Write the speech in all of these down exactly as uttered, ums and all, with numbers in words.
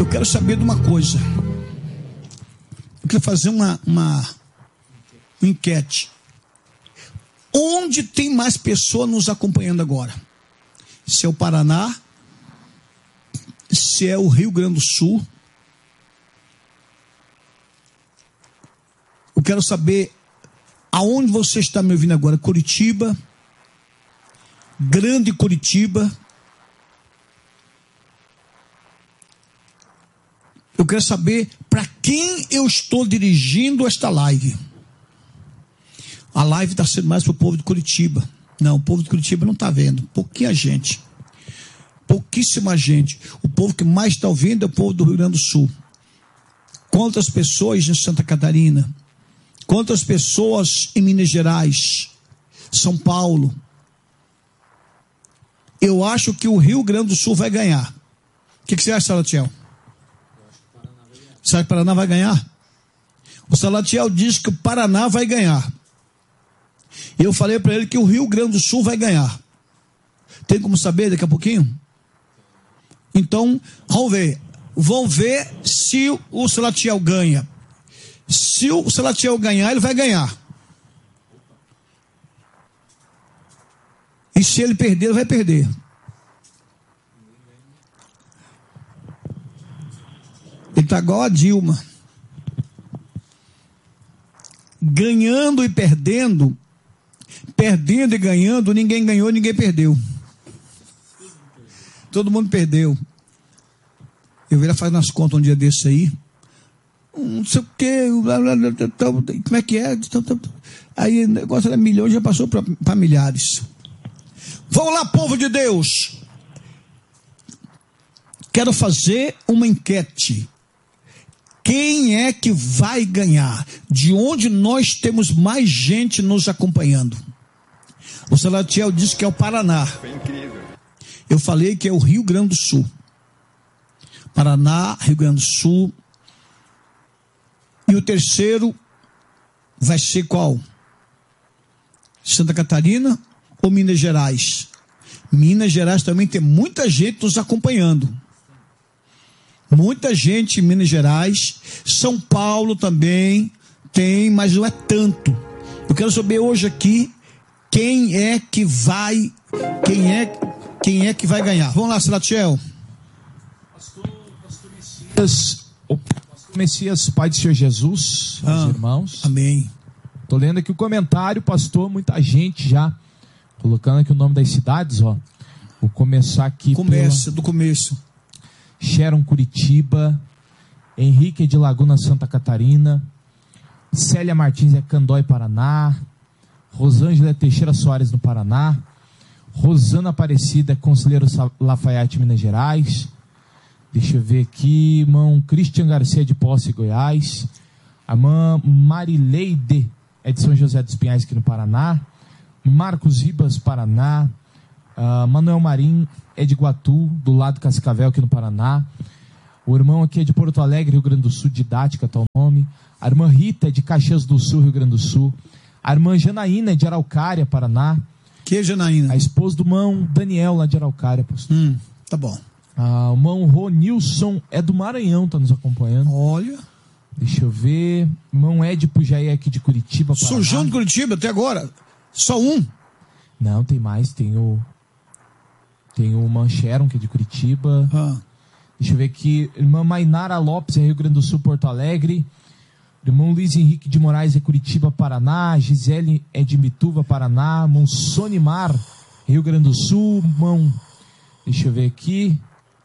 Eu quero saber de uma coisa. Eu quero fazer uma, uma, uma enquete. Onde tem mais pessoas nos acompanhando agora? Se é o Paraná, se é o Rio Grande do Sul. Eu quero saber aonde você está me ouvindo agora. Curitiba, Grande Curitiba. Eu quero saber para quem eu estou dirigindo esta live. A live está sendo mais para o povo de Curitiba. Não, o povo de Curitiba não está vendo. Pouquinha gente. Pouquíssima gente. O povo que mais está ouvindo é o povo do Rio Grande do Sul. Quantas pessoas em Santa Catarina? Quantas pessoas em Minas Gerais? São Paulo? Eu acho que o Rio Grande do Sul vai ganhar. O que, que você acha, Salatiel? Você acha que o Paraná vai ganhar? O Salatiel diz que o Paraná vai ganhar. Eu falei para ele que o Rio Grande do Sul vai ganhar. Tem como saber daqui a pouquinho? Então, vamos ver. Vamos ver se o Salatiel ganha. Se o Salatiel ganhar, ele vai ganhar. E se ele perder, ele vai perder. Ele está igual a Dilma. Ganhando e perdendo. Perdendo e ganhando, ninguém ganhou, ninguém perdeu. Todo mundo perdeu. Eu vi ela fazendo as contas um dia desse aí. Não sei o que. Como é que é? Aí o negócio era milhões, já passou para milhares. Vamos lá, povo de Deus. Quero fazer uma enquete. Quem é que vai ganhar? De onde nós temos mais gente nos acompanhando? O Salatiel disse que é o Paraná. Foi incrível. Eu falei que é o Rio Grande do Sul. Paraná, Rio Grande do Sul. E o terceiro vai ser qual? Santa Catarina ou Minas Gerais? Minas Gerais também tem muita gente nos acompanhando. Muita gente em Minas Gerais. São Paulo também tem, mas não é tanto. Eu quero saber hoje aqui quem é que vai, quem é, quem é que vai ganhar. Vamos lá, Salatiel. Pastor, Pastor Messias, o Pastor Messias, Pai do Senhor Jesus, ah, meus irmãos. Amém. Tô lendo aqui o comentário, pastor, muita gente já colocando aqui o nome das cidades, ó. Vou começar aqui. Começa, pela... do começo. Sharon, Curitiba. Henrique de Laguna, Santa Catarina. Célia Martins é Candói, Paraná. Rosângela Teixeira Soares, no Paraná. Rosana Aparecida é Conselheiro Lafayette, Minas Gerais. Deixa eu ver aqui. Irmão Christian Garcia de Posse, Goiás. A irmã Marileide é de São José dos Pinhais, aqui no Paraná. Marcos Ribas, Paraná. Uh, Manuel Marim é de Iguatu, do lado de Cascavel, aqui no Paraná. O irmão aqui é de Porto Alegre, Rio Grande do Sul, Didática, tal nome. A irmã Rita é de Caxias do Sul, Rio Grande do Sul. A irmã Janaína é de Araucária, Paraná. Que é Janaína? A esposa do irmão Daniel, lá de Araucária, pastor. Hum, tá bom. Ah, o irmão Ronilson é do Maranhão, tá nos acompanhando. Olha. Deixa eu ver. O irmão Ed Pujaí é aqui de Curitiba, Paraná. Surgiu de Curitiba até agora? Só um? Não, tem mais. Tem o... Tem o irmão Sharon, que é de Curitiba. Ah. Deixa eu ver aqui. Irmã Mainara Lopes é Rio Grande do Sul, Porto Alegre. Irmão Luiz Henrique de Moraes é Curitiba, Paraná. Gisele é de Mituva, Paraná. Irmão Sonimar, Rio Grande do Sul. Irmão, deixa eu ver aqui.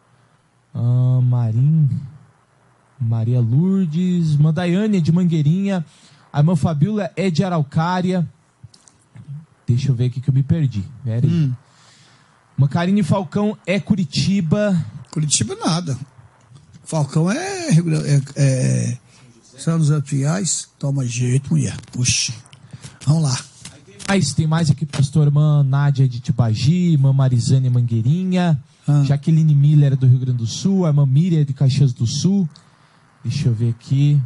Ah, Marim. Maria Lourdes. Irmã Daiane é de Mangueirinha. A irmã Fabiola é de Araucária. Deixa eu ver aqui que eu me perdi. Pera aí. Hum. Macarine Falcão é Curitiba. Curitiba nada. Falcão é, é, é São José dos Pinhais. Toma jeito, mulher. Puxa. Vamos lá. Mas tem mais aqui, pastor. Irmã Nádia de Tibagi, irmã Marizane Mangueirinha, ah. Jaqueline Miller do Rio Grande do Sul, a irmã Miriam de Caxias do Sul. Deixa eu ver aqui.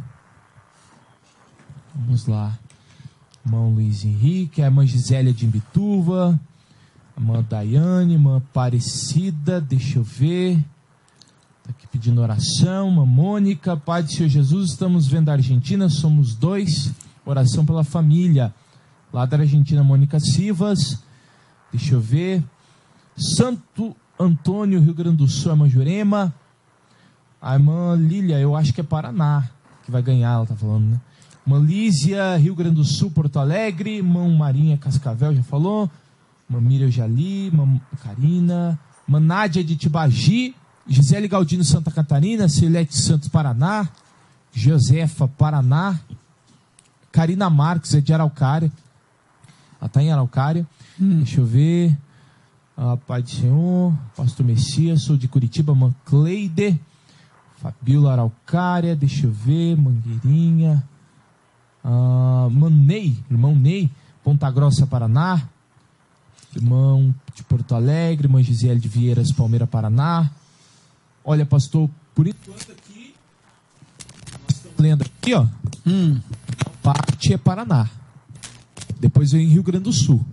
Vamos lá. Irmão Luiz Henrique, a irmã Gisélia de Imbituva. A irmã Daiane, irmã Aparecida, deixa eu ver. Está aqui pedindo oração. Uma Mônica, Pai do Senhor Jesus, estamos vendo a Argentina, somos dois. Oração pela família. Lá da Argentina, Mônica Silvas. Deixa eu ver. Santo Antônio, Rio Grande do Sul, a irmã Jurema. A irmã Lília, eu acho que é Paraná que vai ganhar, ela tá falando, né? Irmã Lísia, Rio Grande do Sul, Porto Alegre. Irmã Marinha Cascavel, já falou. Irmã Miriam Jali, irmã Karina. Irmã Nádia de Tibagi. Gisele Galdino, Santa Catarina. Celeste Santos, Paraná. Josefa, Paraná. Karina Marques, é de Araucária. Ela está em Araucária. Hum. Deixa eu ver. Ah, Pai do Senhor. Pastor Messias, sou de Curitiba. Irmã Cleide. Fabíola, Araucária. Deixa eu ver. Mangueirinha. Ah, irmão Ney. Irmão Ney. Ponta Grossa, Paraná. Irmão de Porto Alegre. Irmã Gisele de Vieiras, Palmeira, Paraná. Olha, pastor, por enquanto aqui, lendo aqui, ó, hum. parte é Paraná. Depois vem Rio Grande do Sul.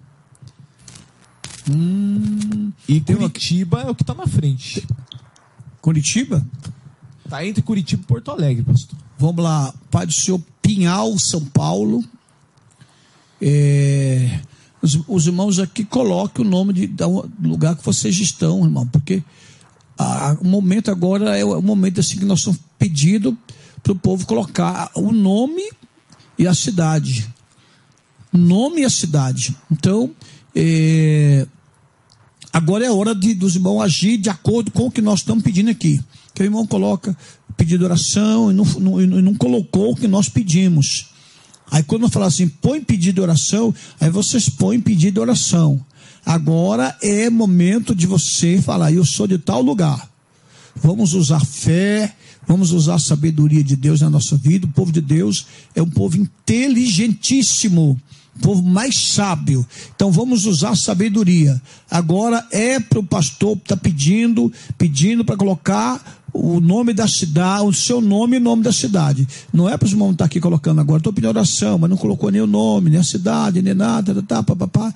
Hum. E Curitiba uma... é o que está na frente. Curitiba? Está entre Curitiba e Porto Alegre, pastor. Vamos lá, Pai do Senhor, Pinhal, São Paulo. É... Os, os irmãos aqui coloquem o nome de, do lugar que vocês estão, irmão, porque a, o momento agora é o momento assim que nós estamos pedindo para o povo colocar o nome e a cidade. O nome e a cidade. Então, é, agora é a hora de, dos irmãos agir de acordo com o que nós estamos pedindo aqui. Que o irmão coloca pedido de oração e não, não, e não colocou o que nós pedimos. Aí quando eu falar assim, põe pedido de oração, aí vocês põem pedido de oração. Agora é momento de você falar, eu sou de tal lugar. Vamos usar fé, vamos usar a sabedoria de Deus na nossa vida. O povo de Deus é um povo inteligentíssimo, o povo mais sábio. Então vamos usar a sabedoria. Agora é para o pastor que está pedindo, pedindo para colocar o nome da cidade, o seu nome e o nome da cidade. Não é para os irmãos estar aqui colocando agora, estou pedindo oração, mas não colocou nem o nome, nem a cidade, nem nada, tá, pá, pá, pá.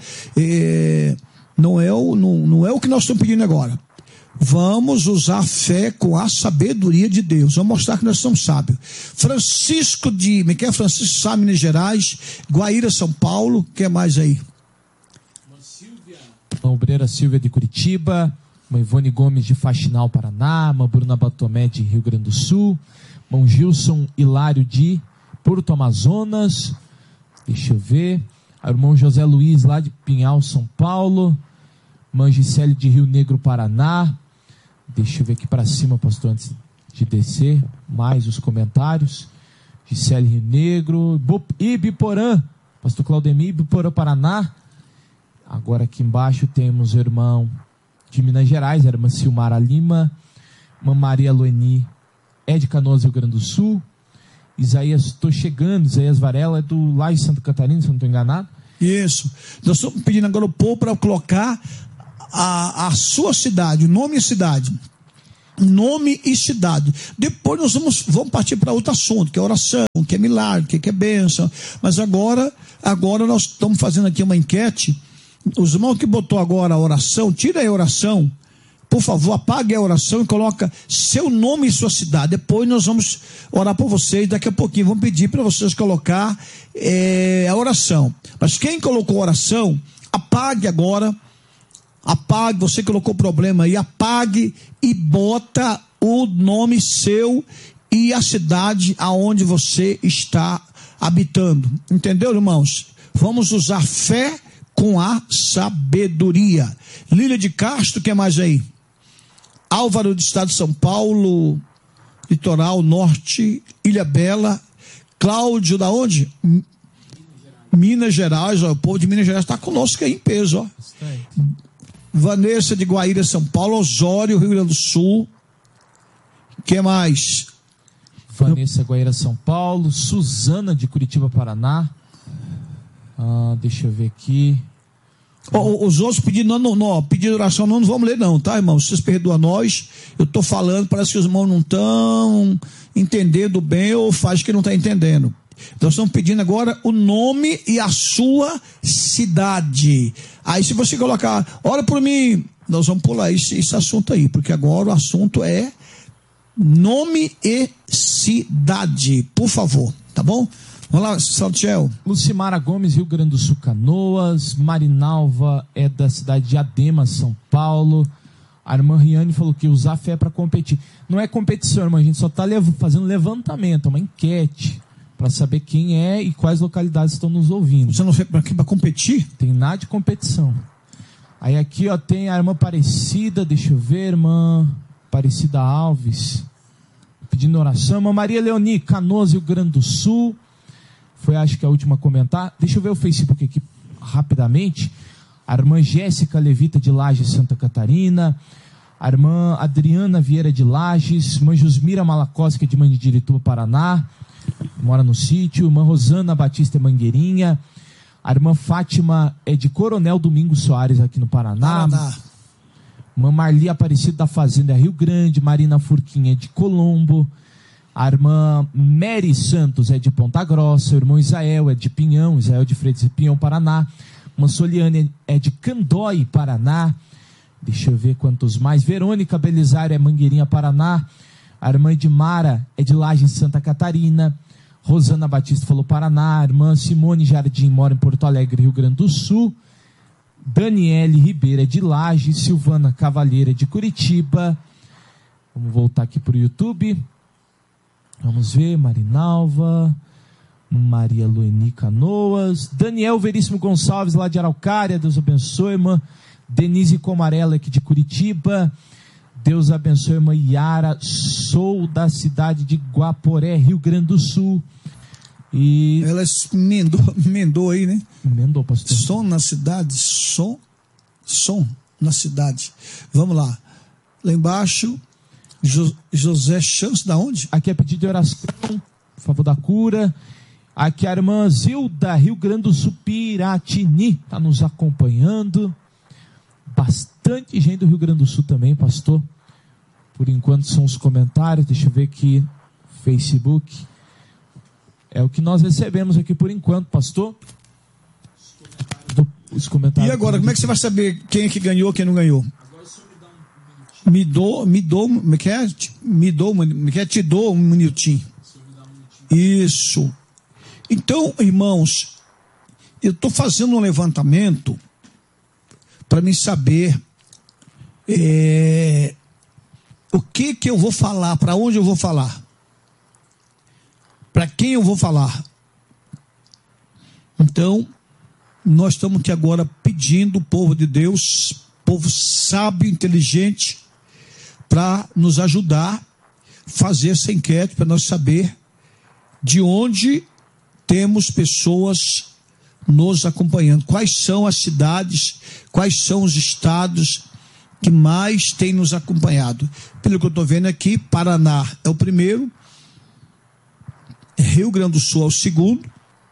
É, não, é o, não, não é o que nós estamos pedindo agora. Vamos usar a fé com a sabedoria de Deus. Vamos mostrar que nós somos sábios. Francisco de, me quer Francisco Sá, Minas Gerais, Guaíra, São Paulo, que é mais aí? Uma Silvia. Uma obreira Silvia de Curitiba. Mãe Ivone Gomes de Faxinal, Paraná. Mãe Bruna Batomé de Rio Grande do Sul. Mãe Gilson Hilário de Porto Amazonas. Deixa eu ver. O irmão José Luiz lá de Pinhal, São Paulo. Mãe Gisele de Rio Negro, Paraná. Deixa eu ver aqui para cima, pastor, antes de descer. Mais os comentários. Gisele Rio Negro. Ibiporã. Pastor Claudemir, Ibiporã, Paraná. Agora aqui embaixo temos o irmão de Minas Gerais, a irmã Silmara Lima, irmã Maria Lueni, é de Canoas, Rio Grande do Sul. Isaías, estou chegando, Isaías Varela é do lá de Santa Catarina, se eu não estou enganado. Isso, nós estamos pedindo agora o povo para colocar a, a sua cidade, o nome e cidade. Nome e cidade. Depois nós vamos, vamos partir para outro assunto, que é oração, que é milagre, que é bênção. Mas agora, agora nós estamos fazendo aqui uma enquete. Os irmãos que botou agora a oração, tira aí a oração, por favor, apague a oração e coloca seu nome e sua cidade. Depois nós vamos orar por vocês, daqui a pouquinho vamos pedir para vocês colocar é, a oração. Mas quem colocou a oração, apague agora, apague, você colocou problema aí, apague e bota o nome seu e a cidade aonde você está habitando. Entendeu, irmãos? Vamos usar fé com a sabedoria. Lília de Castro, que é mais aí? Álvaro do estado de São Paulo, litoral norte, Ilha Bela. Cláudio da onde? Minas Gerais. Minas Gerais, ó, o povo de Minas Gerais está conosco aí em peso, ó. Vanessa de Guaíra, São Paulo. Osório, Rio Grande do Sul. Que mais? Vanessa Guaíra, São Paulo. Suzana de Curitiba, Paraná. Ah, deixa eu ver aqui. Oh, os outros pedindo, não, não, não, pedindo oração não, não vamos ler não, tá, irmão? Vocês perdoam a nós. Eu estou falando, parece que os irmãos não estão entendendo bem ou faz que não está entendendo. Nós estamos pedindo agora o nome e a sua cidade. Aí se você colocar, ora por mim, nós vamos pular esse, esse assunto aí, porque agora o assunto é Nome e cidade, por favor, tá bom? Vamos lá, Saltiel. Lucimara Gomes, Rio Grande do Sul, Canoas. Marinalva é da cidade de Adema, São Paulo. A irmã Riane falou que usar fé é para competir. Não é competição, irmã, a gente só está lev- fazendo levantamento, uma enquete, para saber quem é e quais localidades estão nos ouvindo. Você não fez para quê? Para competir? Tem nada de competição. Aí aqui, ó, tem a irmã Aparecida, deixa eu ver, irmã Aparecida Alves, pedindo oração. Irmã Maria Leoni, Canoas, Rio Grande do Sul. Foi, acho que a última a comentar. Deixa eu ver o Facebook aqui rapidamente. A irmã Jéssica Levita de Lages, Santa Catarina. A irmã Adriana Vieira de Lages. Irmã Jusmira Malacoski de Mandirituba, Paraná. Mora no sítio. Irmã Rosana Batista Mangueirinha. A irmã Fátima é de Coronel Domingos Soares, aqui no Paraná. Paraná. Irmã Marli Aparecida da Fazenda Rio Grande. Marina Furquinha é de Colombo. A irmã Mary Santos é de Ponta Grossa. O irmão Isael é de Pinhão. Isael de Freitas e Pinhão, Paraná. A irmã Soliane é de Candói, Paraná. Deixa eu ver quantos mais. Verônica Belisário é Mangueirinha, Paraná. A irmã Edmara é de Lages, Santa Catarina. Rosana Batista falou Paraná. A irmã Simone Jardim mora em Porto Alegre, Rio Grande do Sul. Daniele Ribeiro é de Lages. Silvana Cavalheira é de Curitiba. Vamos voltar aqui para o YouTube. Vamos ver, Marinalva, Maria Lueni Canoas, Daniel Veríssimo Gonçalves, lá de Araucária, Deus abençoe, irmã Denise Comarela, aqui de Curitiba, Deus abençoe, irmã Yara, sou da cidade de Guaporé, Rio Grande do Sul. E... Ela emendou, emendou aí, né? Emendou, pastor. Som na cidade, som, som na cidade. Vamos lá, lá embaixo... Jo, José Chance, da onde? Aqui é pedido de oração, por favor da cura. Aqui a irmã Zilda, Rio Grande do Sul, Piratini, está nos acompanhando. Bastante gente do Rio Grande do Sul também, pastor. Por enquanto são os comentários. Deixa eu ver aqui, Facebook. É o que nós recebemos aqui por enquanto, pastor. Os comentários. E agora, como é que você vai saber quem é que ganhou, quem não ganhou? Me dou, me dou, me quer, me dou, me quer, te dou um minutinho. Isso. Então, irmãos, eu estou fazendo um levantamento para me saber é, o que que eu vou falar, para onde eu vou falar, para quem eu vou falar. Então, nós estamos aqui agora pedindo o povo de Deus, povo sábio, inteligente, para nos ajudar a fazer essa enquete, para nós saber de onde temos pessoas nos acompanhando, quais são as cidades, quais são os estados que mais têm nos acompanhado. Pelo que eu estou vendo aqui, Paraná é o primeiro, Rio Grande do Sul é o segundo,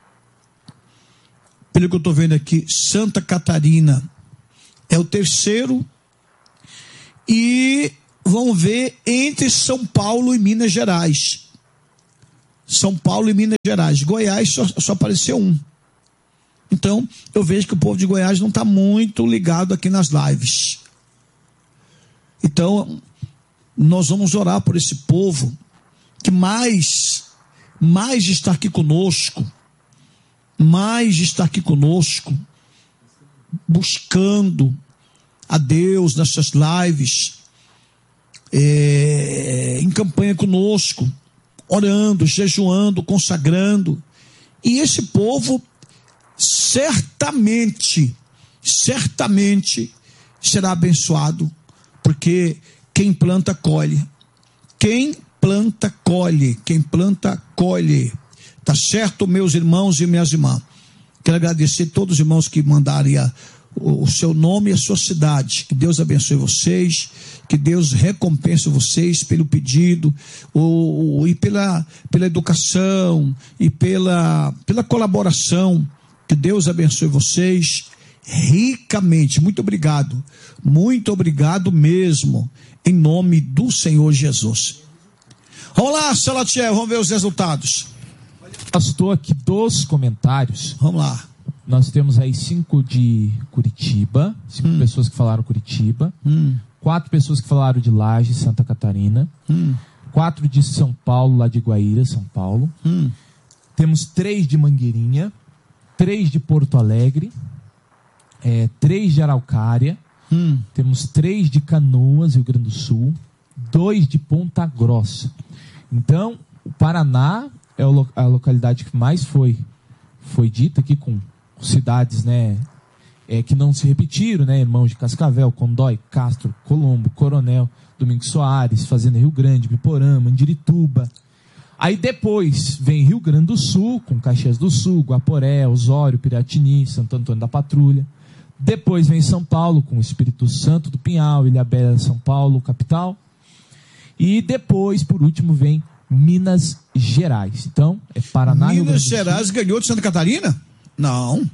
pelo que eu estou vendo aqui, Santa Catarina é o terceiro, e vamos ver entre São Paulo e Minas Gerais. São Paulo e Minas Gerais. Goiás só, só apareceu um. Então, eu vejo que o povo de Goiás não está muito ligado aqui nas lives. Então, nós vamos orar por esse povo que mais, mais está aqui conosco, mais está aqui conosco, buscando a Deus nessas lives, É, em campanha conosco, orando, jejuando, consagrando. E esse povo certamente, certamente será abençoado, porque quem planta, colhe. Quem planta, colhe. Quem planta, colhe. Tá certo, meus irmãos e minhas irmãs? Quero agradecer a todos os irmãos que mandarem a o seu nome e a sua cidade. Que Deus abençoe vocês, que Deus recompense vocês pelo pedido o, e pela, pela educação e pela, pela colaboração. Que Deus abençoe vocês ricamente. Muito obrigado, muito obrigado mesmo, em nome do Senhor Jesus. Vamos lá, Salatiel, vamos ver os resultados. Pastor, aqui dos comentários. Vamos lá. Nós temos aí cinco de Curitiba, cinco hum. pessoas que falaram Curitiba, hum. quatro pessoas que falaram de Lages, Santa Catarina, hum. quatro de São Paulo, lá de Guaíra, São Paulo. Hum. Temos três de Mangueirinha, três de Porto Alegre, é, três de Araucária, Hum. temos três de Canoas, Rio Grande do Sul, dois de Ponta Grossa. Então, o Paraná é a localidade que mais foi, foi dita aqui, com cidades, né, é, que não se repetiram, né? Irmãos de Cascavel, Condói, Castro, Colombo, Coronel, Domingos Soares, Fazenda Rio Grande, Biporã, Mandirituba. Aí depois vem Rio Grande do Sul, com Caxias do Sul, Guaporé, Osório, Piratini, Santo Antônio da Patrulha. Depois vem São Paulo, com Espírito Santo do Pinhal, Ilhabela, São Paulo, capital. E depois, por último, vem Minas Gerais. Então, é Paraná, Rio Grande Minas do Gerais Sul. ganhou de Santa Catarina? Não.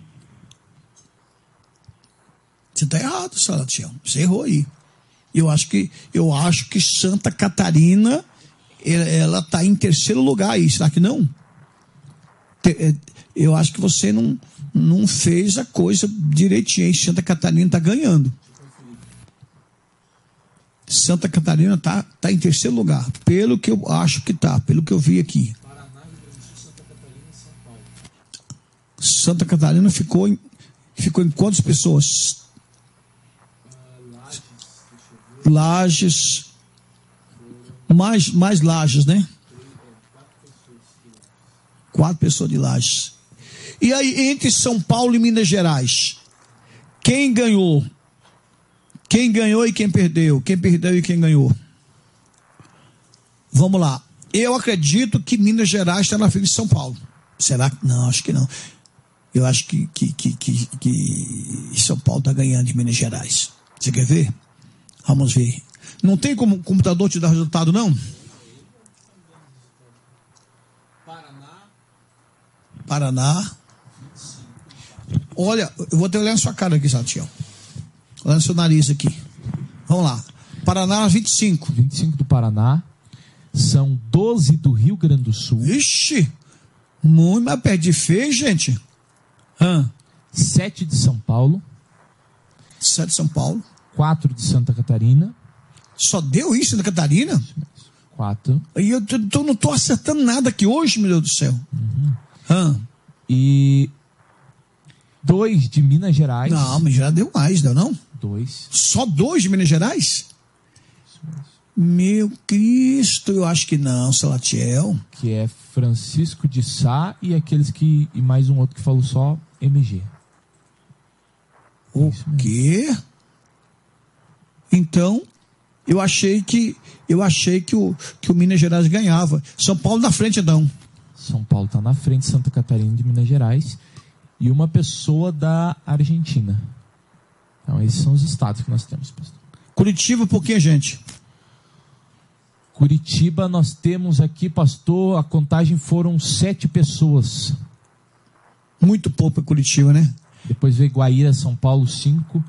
Você está errado, Salatiel. Você errou aí. Eu acho que, eu acho que Santa Catarina, ela está em terceiro lugar aí. Será que não? Eu acho que você não, não fez a coisa direitinho. Santa Catarina está ganhando. Santa Catarina está tá em terceiro lugar. Pelo que eu acho que está. Pelo que eu vi aqui. Paraná, Rio Grande do Sul, Santa Catarina e São Paulo. Santa Catarina ficou em, ficou em quantas pessoas? Lages, mais, mais Lages, né? Quatro pessoas de Lages. E aí, entre São Paulo e Minas Gerais, quem ganhou? Quem ganhou e quem perdeu? Quem perdeu e quem ganhou? Vamos lá. Eu acredito que Minas Gerais está na frente de São Paulo. Será que não? Acho que não. Eu acho que, que, que, que, que São Paulo está ganhando de Minas Gerais. Você quer ver? Vamos ver. Não tem como o computador te dar resultado, não? Paraná. Paraná. Olha, eu vou até olhar na sua cara aqui, Salatiel. Olha no seu nariz aqui. Vamos lá. Paraná, vinte e cinco. vinte e cinco do Paraná. São doze do Rio Grande do Sul. Ixi! Muito mais perto de feio, gente. Hã? sete de São Paulo. sete de São Paulo. quatro de Santa Catarina. Só deu isso Santa Catarina? quatro. E eu, eu, eu não estou acertando nada aqui hoje, meu Deus do céu. Uhum. Hã? E dois de Minas Gerais. Não, mas já deu mais, deu não? Dois. Só dois de Minas Gerais? Meu Cristo, eu acho que não, Salatiel. Que é Francisco de Sá e aqueles que. E mais um outro que falou só M G. O quê? Então, eu achei que eu achei que o, que o Minas Gerais ganhava. São Paulo na frente, então. São Paulo está na frente, Santa Catarina de Minas Gerais. E uma pessoa da Argentina. Então, esses são os estados que nós temos, pastor. Curitiba, por que, gente? Curitiba, nós temos aqui, pastor, a contagem foram sete pessoas. Muito pouco para Curitiba, né? Depois veio Guaíra, São Paulo, cinco.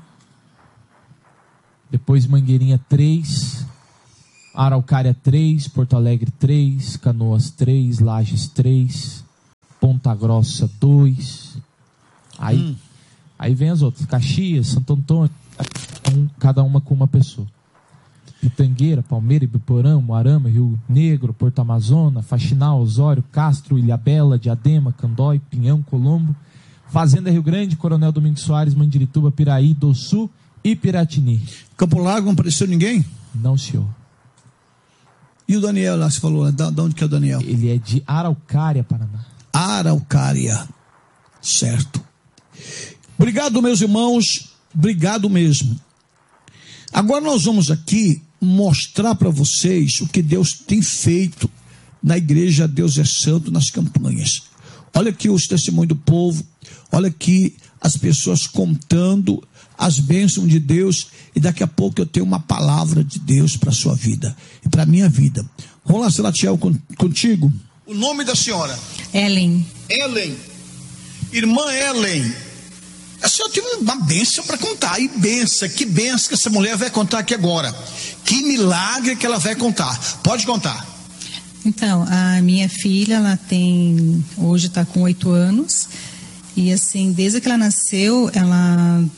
Depois Mangueirinha, três. Araucária, três. Porto Alegre, três. Canoas, três. Lages, três. Ponta Grossa, dois. Aí, hum. aí vem as outras. Caxias, Santo Antônio, um, cada uma com uma pessoa. Pitangueira, Palmeira, Ibiporã, Moarama, Rio Negro, Porto Amazônia, Faxinal, Osório, Castro, Ilhabela, Diadema, Candói, Pinhão, Colombo, Fazenda Rio Grande, Coronel Domingos Soares, Mandirituba, Piraí, Doçu e Piratini. Campo Largo não apareceu ninguém? Não, senhor. E o Daniel lá, você falou, de onde que é o Daniel? Ele é de Araucária, Paraná. Araucária, certo. Obrigado, meus irmãos, obrigado mesmo. Agora nós vamos aqui mostrar para vocês o que Deus tem feito na igreja Deus é Santo nas campanhas. Olha aqui os testemunhos do povo, olha aqui as pessoas contando as bênçãos de Deus, e daqui a pouco eu tenho uma palavra de Deus para a sua vida e para a minha vida. Vamos lá, Salatiel, contigo. O nome da senhora? Ellen. Ellen. Irmã Ellen. A senhora tem uma bênção para contar. E benção, que benção que essa mulher vai contar aqui agora. Que milagre que ela vai contar. Pode contar. Então, a minha filha, ela tem, hoje está com oito anos. E assim, desde que ela nasceu, ela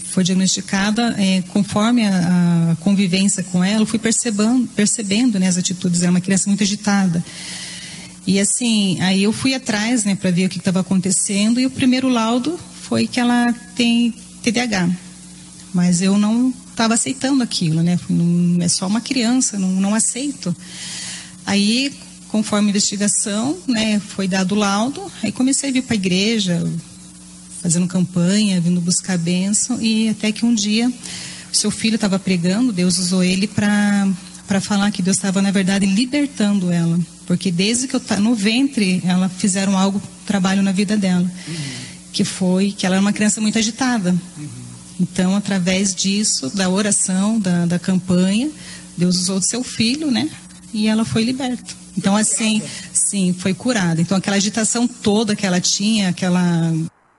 foi diagnosticada, é, conforme a, a convivência com ela, eu fui percebendo, percebendo, né, as atitudes. Ela é uma criança muito agitada. E assim, aí eu fui atrás, né, para ver o que estava acontecendo, e o primeiro laudo foi que ela tem T D A H. Mas eu não estava aceitando aquilo, né? Não, é só uma criança, não, não aceito. Aí, conforme a investigação, né, foi dado o laudo, aí comecei a vir para a igreja, fazendo campanha, vindo buscar a bênção, e até que um dia o seu filho estava pregando, Deus usou ele para para falar que Deus estava, na verdade, libertando ela, porque desde que eu tá no ventre, ela fizeram algo, trabalho na vida dela, uhum. que foi que ela era uma criança muito agitada. Uhum. Então, através disso, da oração, da, da campanha, Deus usou o seu filho, né? E ela foi liberta. Então, assim, sim, foi curada. Então, aquela agitação toda que ela tinha, aquela...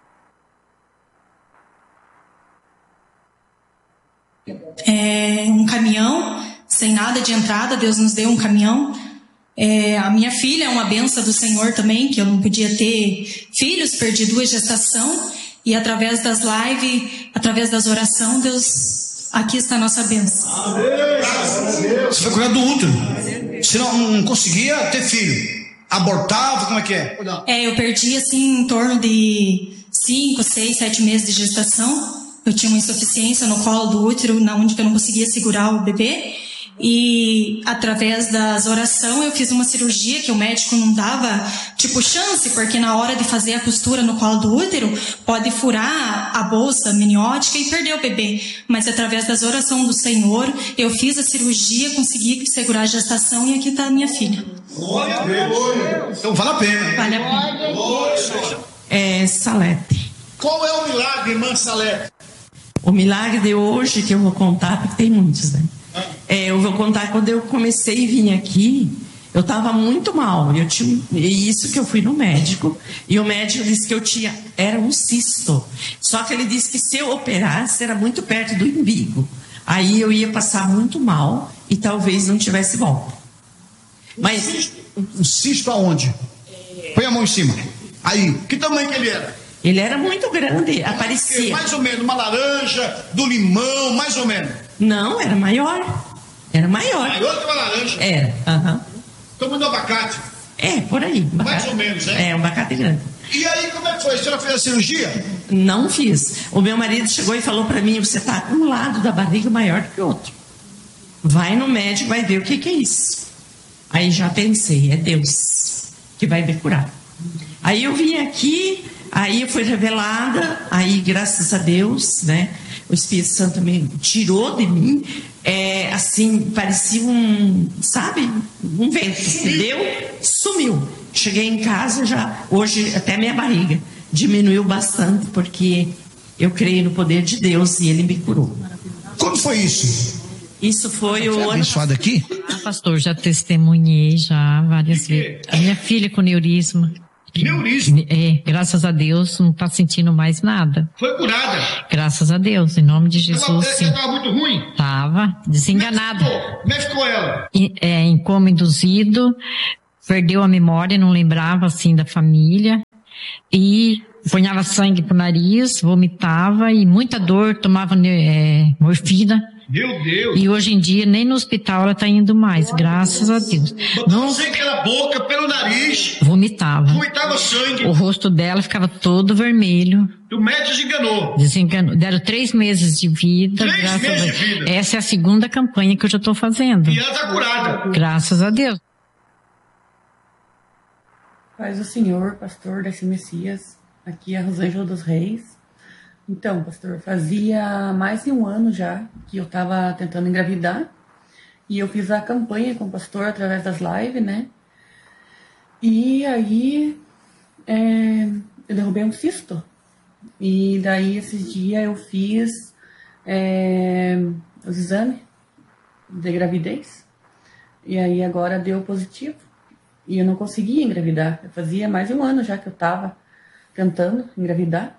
É, um caminhão, sem nada de entrada, Deus nos deu um caminhão. É, a minha filha é uma benção do Senhor também, que eu não podia ter filhos, perdi duas gestação, e através das lives, através das orações, Deus, aqui está a nossa benção. Você foi curado do útero, você não, não conseguia ter filho, abortava, como é que é? É, eu perdi assim em torno de cinco, seis, sete meses de gestação. Eu tinha uma insuficiência no colo do útero, na onde eu não conseguia segurar o bebê. E através das orações eu fiz uma cirurgia que o médico não dava tipo chance, porque na hora de fazer a costura no colo do útero pode furar a bolsa amniótica e perder o bebê. Mas através das orações do Senhor eu fiz a cirurgia, consegui segurar a gestação, e aqui está a minha filha. Glória a Deus. Então vale a pena. Vale a pena. Glória. É Salete. Qual é o milagre, irmã Salete? O milagre de hoje que eu vou contar, porque tem muitos, né? É, eu vou contar quando eu comecei a vir aqui, eu estava muito mal. Eu tinha, e isso que eu fui no médico, e o médico disse que eu tinha, era um cisto. Só que ele disse que se eu operasse, era muito perto do umbigo. Aí eu ia passar muito mal e talvez não tivesse volta. Mas um cisto, um cisto aonde? Põe a mão em cima. Aí, que tamanho que ele era? Ele era muito grande, aparecia. Mais ou menos, uma laranja, do limão, mais ou menos. Não, era maior. Era maior. Maior que uma laranja? Era, aham. Uhum. Tomando abacate? É, por aí. Abacate. Mais ou menos, né? É, um abacate grande. E aí, como é que foi? A senhora fez a cirurgia? Não fiz. O meu marido chegou e falou pra mim, você tá com um lado da barriga maior do que o outro. Vai no médico, vai ver o que que é isso. Aí já pensei, é Deus que vai me curar. Aí eu vim aqui... Aí eu fui revelada, aí graças a Deus, né, o Espírito Santo me tirou de mim, é, assim, parecia um, sabe, um vento, deu, sumiu. Cheguei em casa já, hoje até minha barriga diminuiu bastante, porque eu creio no poder de Deus e Ele me curou. Quando foi isso? Isso foi o ano... abençoado aqui? Ah, pastor, já testemunhei já várias vezes. A minha filha com neurisma. Neurismo? É, graças a Deus não está sentindo mais nada. Foi curada? Graças a Deus, em nome de Jesus. Ela estava muito ruim? Estava, desenganada. Como é que ficou ela? É, em coma induzido, perdeu a memória, não lembrava assim da família, e ponhava sangue pro nariz, vomitava, e muita dor, tomava é, morfina. Meu Deus! E hoje em dia, nem no hospital ela está indo mais, graças a Deus. Não sangue pela boca, pelo nariz. Vomitava. Vomitava sangue. O rosto dela ficava todo vermelho. O médico desenganou. Desenganou. Deram três meses de vida. Três graças meses a... de vida. Essa é a segunda campanha que eu já estou fazendo. E ela está curada. Graças a Deus. Paz do Senhor, pastor desse Messias. Aqui é a Rosângela dos Reis. Então, pastor, fazia mais de um ano já que eu estava tentando engravidar, e eu fiz a campanha com o pastor através das lives, né? E aí é, eu derrubei um cisto, e daí esses dias eu fiz é, os exames de gravidez, e aí agora deu positivo, e eu não conseguia engravidar. Eu fazia mais de um ano já que eu estava tentando engravidar.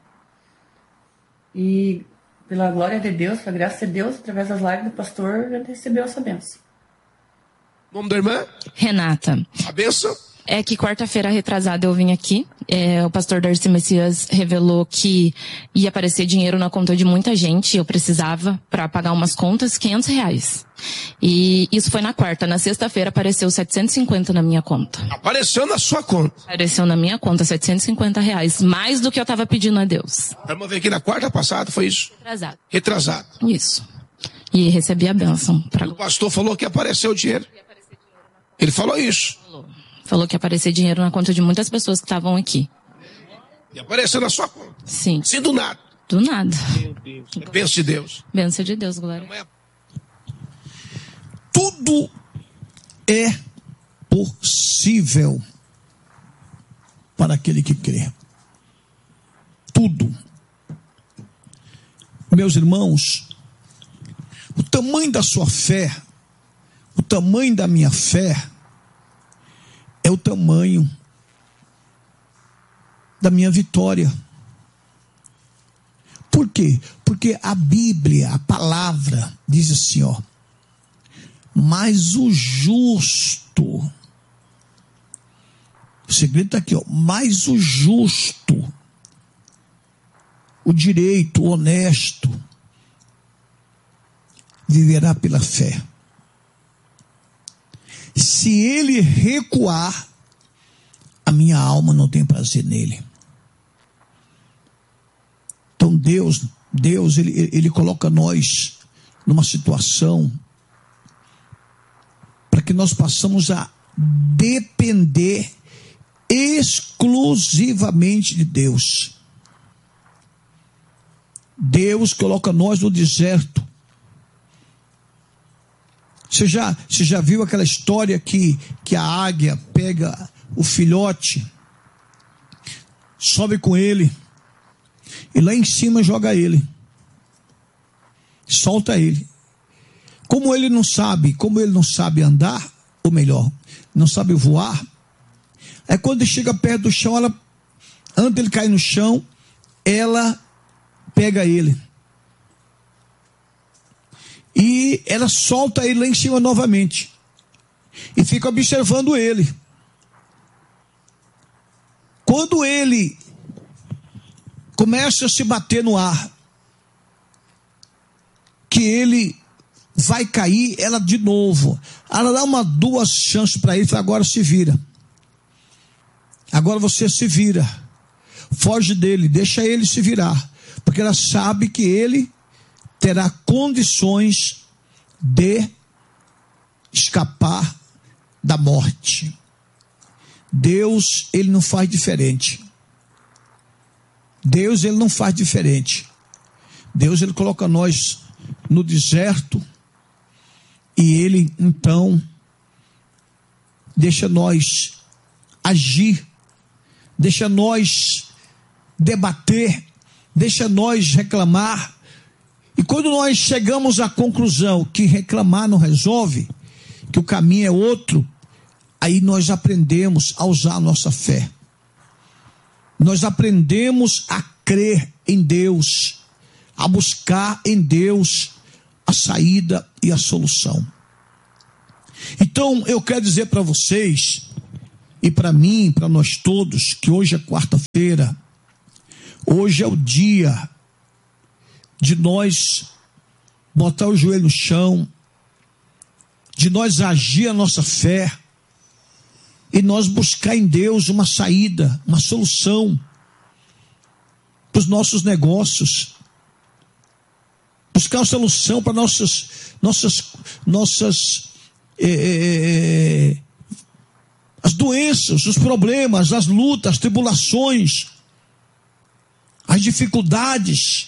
E pela glória de Deus, pela graça de Deus, através das lives do pastor, ele recebeu essa bênção. O nome da irmã? Renata. A bênção? É que quarta-feira retrasada eu vim aqui, é, o pastor Darcy Messias revelou que ia aparecer dinheiro na conta de muita gente, eu precisava para pagar umas contas, quinhentos reais. E isso foi na quarta, na sexta-feira apareceu setecentos e cinquenta na minha conta. Apareceu na sua conta? Apareceu na minha conta, setecentos e cinquenta reais, mais do que eu estava pedindo a Deus. Vamos ver aqui na quarta passada, foi isso? Retrasado. Retrasado. Isso. E recebi a bênção. Pra... O pastor falou que apareceu o dinheiro. Ele falou isso. Falou. Falou que ia aparecer dinheiro na conta de muitas pessoas que estavam aqui. E apareceu na sua conta? Sim. Sim, do nada? Do nada. Meu Deus. É bênção de Deus. Bênção de Deus, glória. É... Tudo é possível para aquele que crê. Tudo. Meus irmãos, o tamanho da sua fé, o tamanho da minha fé, é o tamanho da minha vitória. Por quê? Porque a Bíblia, a palavra, diz assim, ó, mas o justo, o segredo está aqui, ó, mas o justo, o direito, o honesto, viverá pela fé. Se ele recuar, a minha alma não tem prazer nele. Então Deus, Deus, ele, ele coloca nós numa situação para que nós possamos a depender exclusivamente de Deus. Deus coloca nós no deserto. Você já, você já viu aquela história que, que a águia pega o filhote, sobe com ele, e lá em cima joga ele, solta ele. Como ele não sabe, como ele não sabe andar, ou melhor, não sabe voar, é quando ele chega perto do chão, ela, antes ele cair no chão, ela pega ele. E ela solta ele lá em cima novamente. E fica observando ele. Quando ele começa a se bater no ar, que ele vai cair, ela de novo. Ela dá uma, duas chances para ele e fala, agora se vira. Agora você se vira. Foge dele, deixa ele se virar. Porque ela sabe que ele terá condições de escapar da morte. Deus, ele não faz diferente. Deus, ele não faz diferente. Deus, ele coloca nós no deserto e ele, então, deixa nós agir, deixa nós debater, deixa nós reclamar. E quando nós chegamos à conclusão que reclamar não resolve, que o caminho é outro, aí nós aprendemos a usar a nossa fé. Nós aprendemos a crer em Deus, a buscar em Deus a saída e a solução. Então eu quero dizer para vocês, e para mim, para nós todos, que hoje é quarta-feira, hoje é o dia de nós botar o joelho no chão, de nós agir a nossa fé, e nós buscar em Deus uma saída, uma solução para os nossos negócios, buscar uma solução para nossas, nossas, nossas é, as doenças, os problemas, as lutas, as tribulações, as dificuldades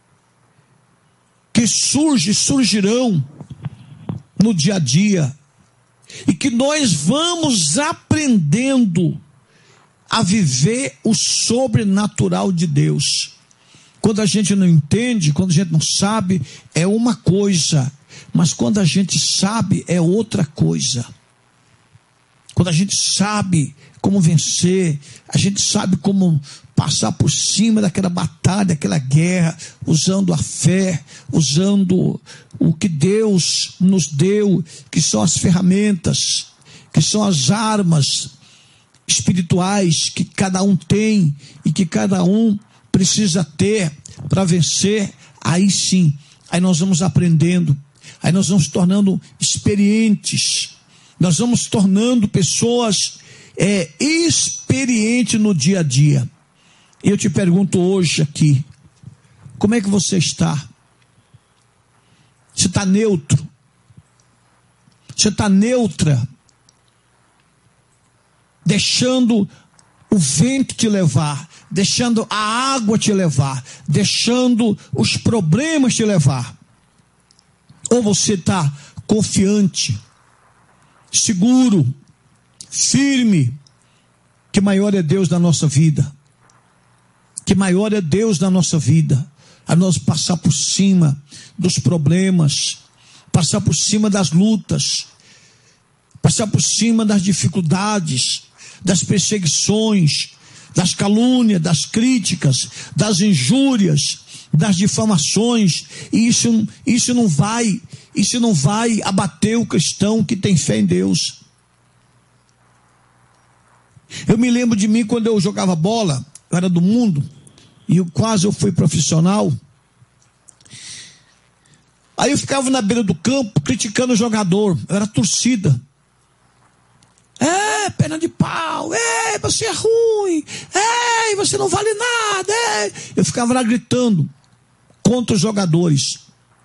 que surgem, surgirão no dia a dia, e que nós vamos aprendendo a viver o sobrenatural de Deus. Quando a gente não entende, quando a gente não sabe, é uma coisa, mas quando a gente sabe, é outra coisa. Quando a gente sabe como vencer, a gente sabe como passar por cima daquela batalha, daquela guerra, usando a fé, usando o que Deus nos deu, que são as ferramentas, que são as armas, espirituais que cada um tem e que cada um precisa ter para vencer, aí sim, aí nós vamos aprendendo, aí nós vamos tornando experientes, nós vamos tornando pessoas é, experientes no dia a dia. Eu te pergunto hoje aqui, como é que você está? Você está neutro? Você está neutra? Deixando o vento te levar, deixando a água te levar, deixando os problemas te levar? Ou você está confiante, seguro, firme, que maior é Deus na nossa vida, que maior é Deus na nossa vida, a nós passar por cima dos problemas, passar por cima das lutas, passar por cima das dificuldades, das perseguições, das calúnias, das críticas, das injúrias, das difamações. E isso, isso não vai, isso não vai abater o cristão que tem fé em Deus. Eu me lembro de mim quando eu jogava bola, eu era do mundo, e eu, quase eu fui profissional. Aí eu ficava na beira do campo criticando o jogador, eu era torcida. É, perna de pau, é, você é ruim, é, você não vale nada, é. Eu ficava lá gritando contra os jogadores.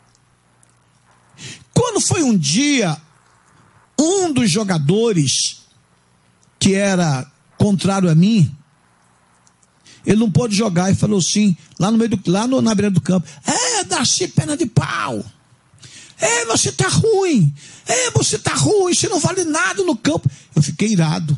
Quando foi um dia, um dos jogadores, que era contrário a mim, ele não pôde jogar e falou assim, lá no meio do, lá no, na beira do campo, é, Darcy, perna de pau, é, você tá ruim, é, você tá ruim, você não vale nada no campo. Eu fiquei irado.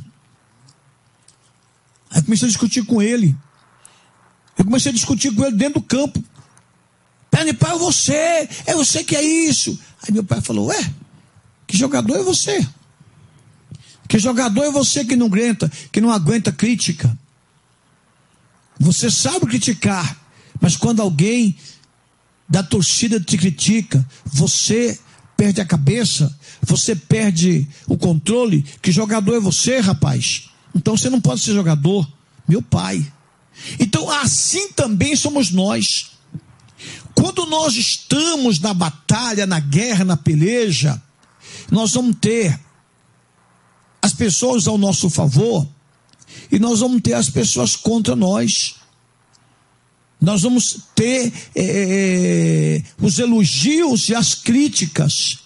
Aí comecei a discutir com ele. Eu comecei a discutir com ele dentro do campo. Perna de pau é você, é você que é isso. Aí meu pai falou, ué, que jogador é você? Que jogador é você que não aguenta, que não aguenta crítica? Você sabe criticar, mas quando alguém da torcida te critica, você perde a cabeça, você perde o controle. Que jogador é você, rapaz? Então você não pode ser jogador. Meu pai. Então assim também somos nós. Quando nós estamos na batalha, na guerra, na peleja, nós vamos ter as pessoas ao nosso favor e nós vamos ter as pessoas contra nós. Nós vamos ter é, os elogios e as críticas.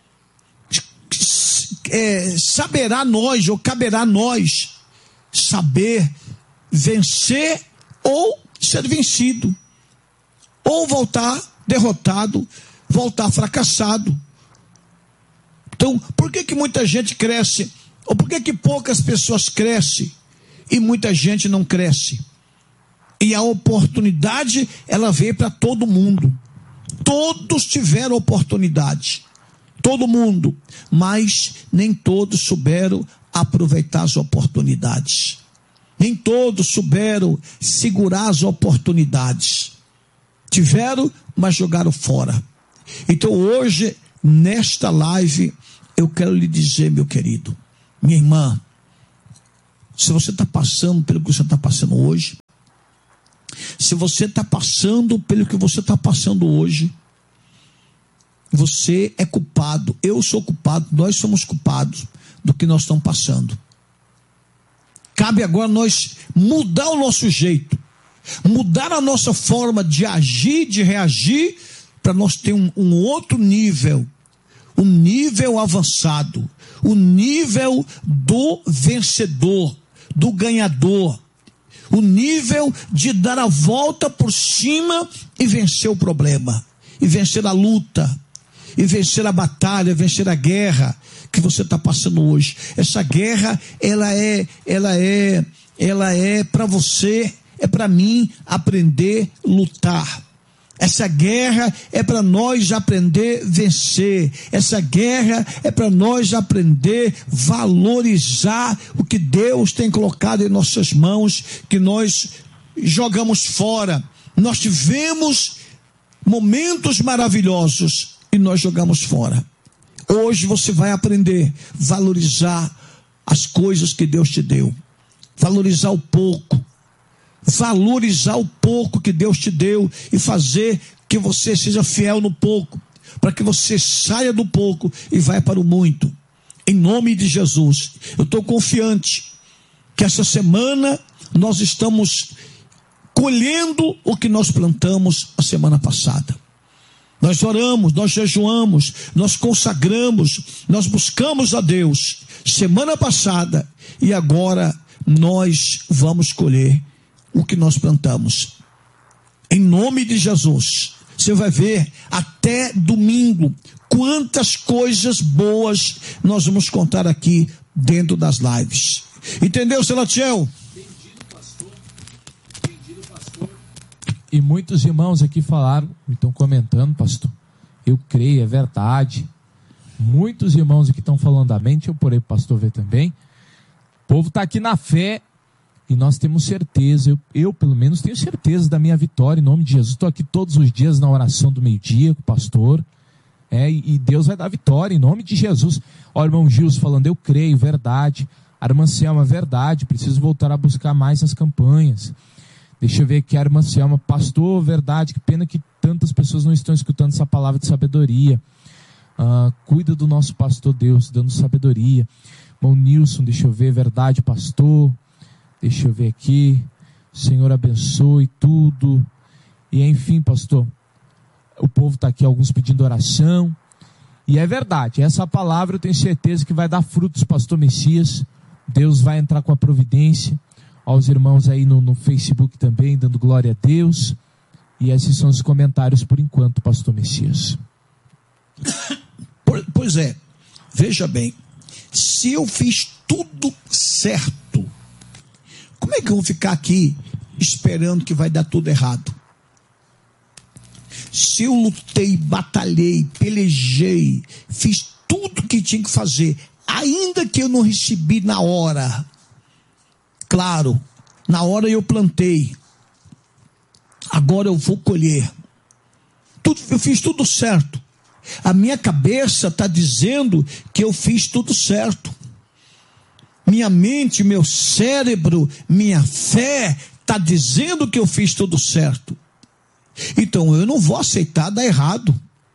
É, saberá nós, ou caberá nós, saber vencer ou ser vencido. Ou voltar derrotado, voltar fracassado. Então, por que que muita gente cresce? Ou por que que poucas pessoas crescem e muita gente não cresce? E a oportunidade, ela veio para todo mundo. Todos tiveram oportunidade. Todo mundo. Mas nem todos souberam aproveitar as oportunidades. Nem todos souberam segurar as oportunidades. Tiveram, mas jogaram fora. Então hoje, nesta live, eu quero lhe dizer, meu querido, minha irmã, se você está passando pelo que você está passando hoje, se você está passando pelo que você está passando hoje, você é culpado, eu sou culpado, nós somos culpados do que nós estamos passando. Cabe agora nós mudar o nosso jeito, mudar a nossa forma de agir, de reagir, para nós ter um, um outro nível, um nível avançado, o nível do vencedor, do ganhador, o nível de dar a volta por cima e vencer o problema, e vencer a luta, e vencer a batalha, vencer a guerra que você está passando hoje. Essa guerra, ela é, ela é, ela é para você, é para mim aprender a lutar. Essa guerra é para nós aprender a vencer. Essa guerra é para nós aprender a valorizar o que Deus tem colocado em nossas mãos, que nós jogamos fora. Nós tivemos momentos maravilhosos e nós jogamos fora. Hoje você vai aprender a valorizar as coisas que Deus te deu. valorizar o pouco, valorizar o pouco que Deus te deu e fazer que você seja fiel no pouco, para que você saia do pouco e vai para o muito. Em nome de Jesus, eu estou confiante que essa semana nós estamos colhendo o que nós plantamos a semana passada. Nós oramos, nós jejuamos, nós consagramos, nós buscamos a Deus semana passada e agora nós vamos colher o que nós plantamos. Em nome de Jesus, você vai ver até domingo quantas coisas boas nós vamos contar aqui dentro das lives. Entendeu, Selatiel? Entendido, pastor. Entendido, pastor. E muitos irmãos aqui falaram, estão comentando, pastor. Eu creio, é verdade. Muitos irmãos aqui estão falando amém. Deixa eu pôr aí para o pastor ver também. O povo está aqui na fé e nós temos certeza, eu, eu pelo menos tenho certeza da minha vitória em nome de Jesus. Estou aqui todos os dias na oração do meio-dia com o pastor. É, e Deus vai dar vitória em nome de Jesus. Olha o irmão Gilson falando, eu creio, verdade. A irmã Selma, verdade, preciso voltar a buscar mais as campanhas. Deixa eu ver aqui a irmã Selma, pastor, verdade, que pena que tantas pessoas não estão escutando essa palavra de sabedoria. Ah, cuida do nosso pastor Deus, dando sabedoria. Irmão Nilson, deixa eu ver, verdade, pastor. Deixa eu ver aqui. Senhor abençoe tudo. E enfim, pastor, o povo está aqui, alguns pedindo oração. E é verdade, essa palavra eu tenho certeza que vai dar frutos, pastor Messias. Deus vai entrar com a providência. Aos irmãos aí no, no Facebook também, dando glória a Deus. E esses são os comentários por enquanto, pastor Messias. Pois é, veja bem, se eu fiz tudo certo, como é que eu vou ficar aqui esperando que vai dar tudo errado? Se eu lutei, batalhei, pelejei, fiz tudo que tinha que fazer, ainda que eu não recebi na hora, claro, na hora eu plantei, agora eu vou colher, tudo, eu fiz tudo certo, a minha cabeça está dizendo que eu fiz tudo certo, minha mente, meu cérebro, minha fé está dizendo que eu fiz tudo certo. Então eu não vou aceitar dar errado.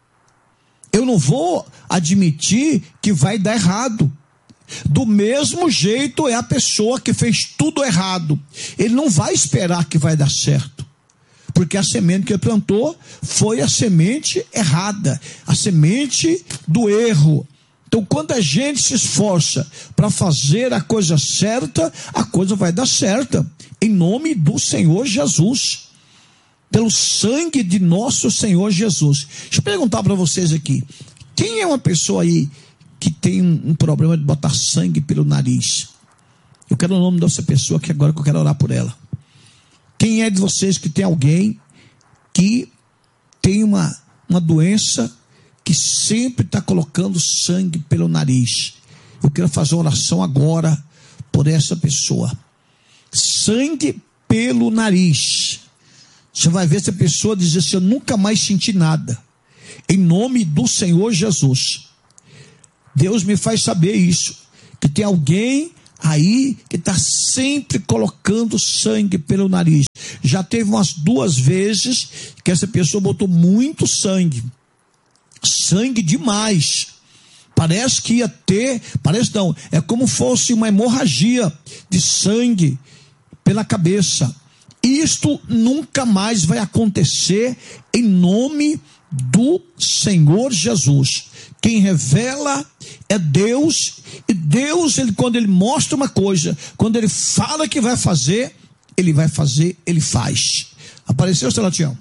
Eu não vou admitir que vai dar errado. Do mesmo jeito é a pessoa que fez tudo errado. Ele não vai esperar que vai dar certo. Porque a semente que ele plantou foi a semente errada. A semente do erro. Então quando a gente se esforça para fazer a coisa certa, a coisa vai dar certa. Em nome do Senhor Jesus. Pelo sangue de nosso Senhor Jesus. Deixa eu perguntar para vocês aqui. Quem é uma pessoa aí que tem um, um problema de botar sangue pelo nariz? Eu quero o nome dessa pessoa que agora que eu quero orar por ela. Quem é de vocês que tem alguém que tem uma, uma doença que sempre está colocando sangue pelo nariz? Eu quero fazer uma oração agora por essa pessoa. Sangue pelo nariz. Você vai ver essa pessoa dizer assim, eu nunca mais senti nada. Em nome do Senhor Jesus. Deus me faz saber isso. Que tem alguém aí que está sempre colocando sangue pelo nariz. Já teve umas duas vezes que essa pessoa botou muito sangue. Sangue demais. Parece que ia ter, parece não, é como fosse uma hemorragia de sangue pela cabeça. Isto nunca mais vai acontecer em nome do Senhor Jesus. Quem revela é Deus, e Deus, ele, quando ele mostra uma coisa, quando ele fala que vai fazer, ele vai fazer, ele faz. Apareceu, Celatião?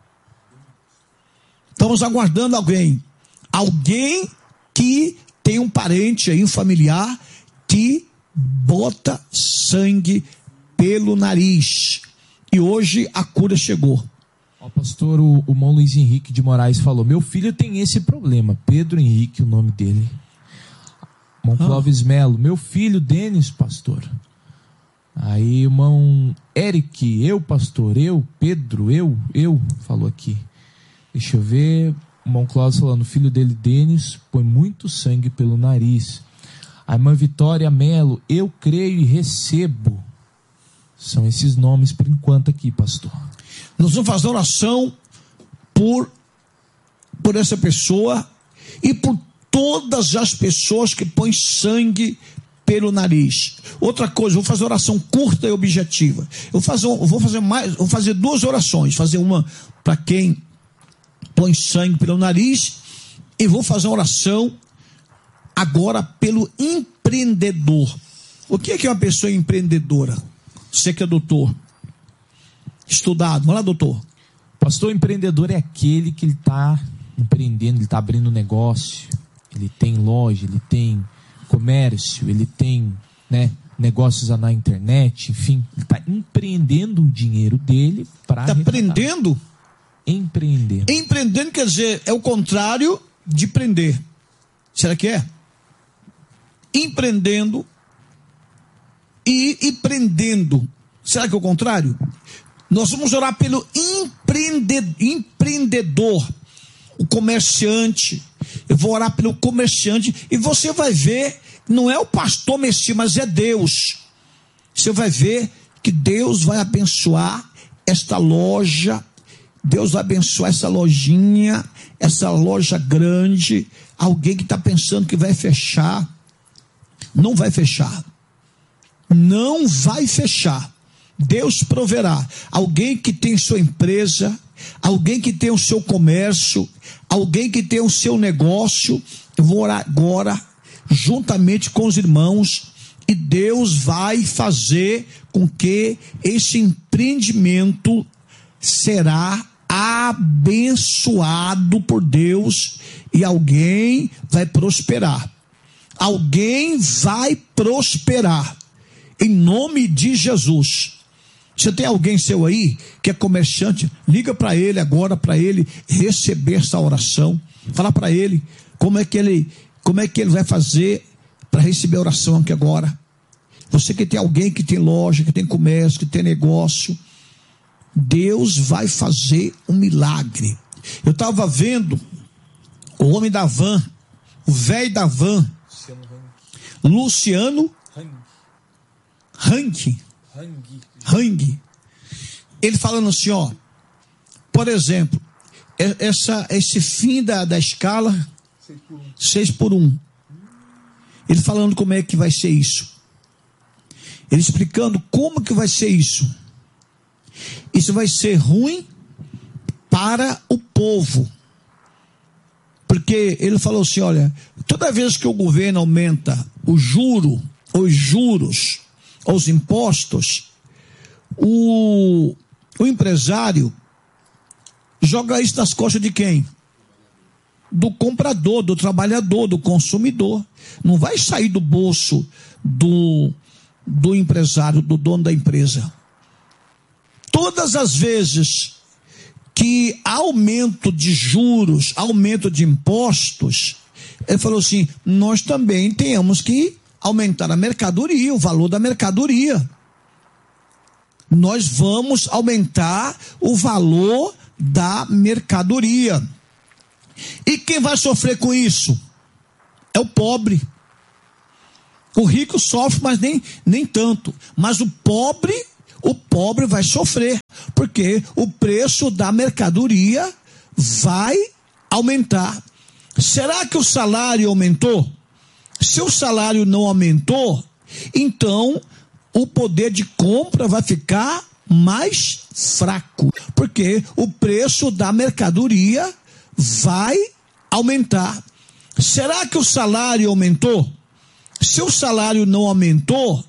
Estamos aguardando alguém, alguém que tem um parente aí, um familiar, que bota sangue pelo nariz. E hoje a cura chegou. Ó, pastor, o, o irmão Luiz Henrique de Moraes falou, meu filho tem esse problema, Pedro Henrique, o nome dele. Irmão ah. Clóvis Melo, meu filho Denis, pastor. Aí, irmão Eric, eu, pastor, eu, Pedro, eu, eu, falou aqui. Deixa eu ver, o irmão Clóvis falando, o filho dele, Denis, põe muito sangue pelo nariz. A irmã Vitória Melo, eu creio e recebo. São esses nomes por enquanto aqui, pastor. Nós vamos fazer oração por, por essa pessoa e por todas as pessoas que põem sangue pelo nariz. Outra coisa, vou fazer oração curta e objetiva. Eu vou fazer, vou fazer mais, vou fazer duas orações. Fazer uma para quem põe sangue pelo nariz e vou fazer uma oração agora pelo empreendedor. O que é que é uma pessoa empreendedora? Você que é doutor, estudado, vamos lá, doutor. Pastor, empreendedor é aquele que ele está empreendendo, ele está abrindo negócio, ele tem loja, ele tem comércio, ele tem, né, negócios na internet, enfim, ele está empreendendo o dinheiro dele para... Está empreendendo? Empreendendo. Empreendendo quer dizer, é o contrário de prender. Será que é? Empreendendo e, e prendendo. Será que é o contrário? Nós vamos orar pelo empreendedor, empreendedor, o comerciante. Eu vou orar pelo comerciante e você vai ver, não é o pastor Messias, mas é Deus. Você vai ver que Deus vai abençoar esta loja, Deus vai abençoar essa lojinha, essa loja grande. Alguém que está pensando que vai fechar, não vai fechar. Não vai fechar. Deus proverá. Alguém que tem sua empresa, alguém que tem o seu comércio, alguém que tem o seu negócio, eu vou orar agora, juntamente com os irmãos, e Deus vai fazer com que esse empreendimento será abençoado por Deus e alguém vai prosperar. Alguém vai prosperar. Em nome de Jesus. Você tem alguém seu aí que é comerciante? Liga para ele agora, para ele receber essa oração. Fala para ele como é que ele, como é que ele vai fazer para receber a oração aqui agora. Você que tem alguém que tem loja, que tem comércio, que tem negócio, Deus vai fazer um milagre. Eu estava vendo o homem da van, o velho da van, Luciano Hang, Hang, ele falando assim, ó, por exemplo, essa, esse fim da, da escala seis por um, ele falando como é que vai ser isso, ele explicando como que vai ser isso. Isso vai ser ruim para o povo, porque ele falou assim, olha, toda vez que o governo aumenta o juro, os juros, os impostos, o, o empresário joga isso nas costas de quem? Do comprador, do trabalhador, do consumidor. Não vai sair do bolso do, do empresário, do dono da empresa. Todas as vezes que há aumento de juros, aumento de impostos, ele falou assim, nós também temos que aumentar a mercadoria, o valor da mercadoria. Nós vamos aumentar o valor da mercadoria. E quem vai sofrer com isso? É o pobre. O rico sofre, mas nem, nem tanto. Mas o pobre, o pobre vai sofrer, porque o preço da mercadoria vai aumentar. Será que o salário aumentou? Se o salário não aumentou, então o poder de compra vai ficar mais fraco, porque o preço da mercadoria vai aumentar. Será que o salário aumentou? Se o salário não aumentou,